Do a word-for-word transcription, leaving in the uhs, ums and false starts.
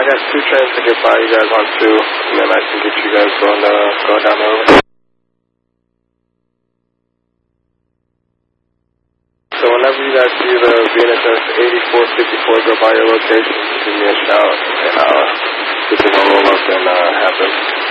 I got two trains to get by you guys on two, and then I can get you guys going, uh, going down the road. So whenever you guys see the V N S S eighty-four fifty-four go by your location, just give me a shout, and I'll get them all roll up and uh, have them.